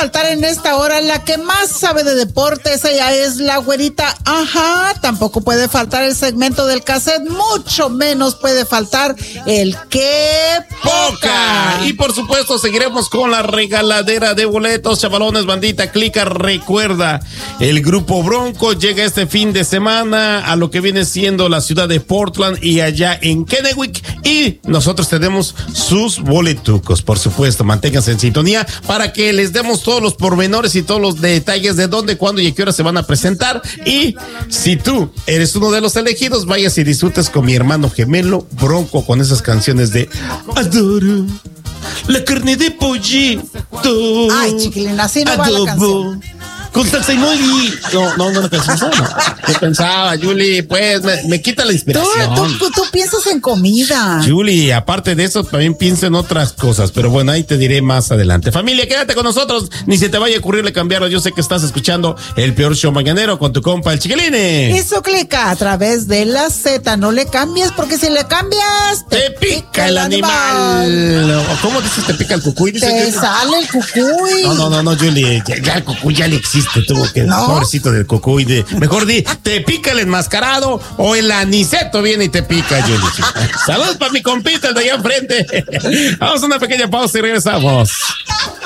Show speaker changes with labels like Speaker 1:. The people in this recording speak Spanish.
Speaker 1: faltar en esta hora la que más sabe de deportes, ella es la güerita. Ajá, tampoco puede faltar el segmento del cassette, mucho menos puede faltar el que poca.
Speaker 2: Y por supuesto seguiremos con la regaladera de boletos, chavalones, bandita, clica, recuerda, el grupo Bronco llega este fin de semana a lo que viene siendo la ciudad de Portland y allá en Kennewick, y nosotros tenemos sus boletucos, por supuesto, manténganse en sintonía para que les demos todos los pormenores y todos los detalles de dónde, cuándo y a qué hora se van a presentar. Y si tú eres uno de los elegidos, vayas y disfrutes con mi hermano gemelo Bronco con esas canciones de Adoro la carne de pollito.
Speaker 1: Ay, chiquilín, así no va la canción.
Speaker 2: Con salsa y moli. No, ¿Qué pensaba, Julie? Pues me quita la inspiración.
Speaker 1: Tú piensas en comida.
Speaker 2: Julie, aparte de eso, también pienso en otras cosas. Pero bueno, ahí te diré más adelante. Familia, quédate con nosotros. Ni se te vaya a ocurrirle cambiarlo. Yo sé que estás escuchando el peor show mañanero con tu compa, el Chiquiline.
Speaker 1: Eso clica a través de la Z. No le cambies, porque si le cambias,
Speaker 2: te pica el animal. ¿Cómo dices te pica el cucuy?
Speaker 1: Te sale el cucuy.
Speaker 2: No, Julie. Ya el cucuy ya le existe. Tuvo que, ¿no? Pobrecito del cucuy. Mejor di, te pica el enmascarado o el aniceto viene y te pica, Julie. Saludos para mi compita, el de allá enfrente. Vamos a una pequeña pausa y regresamos.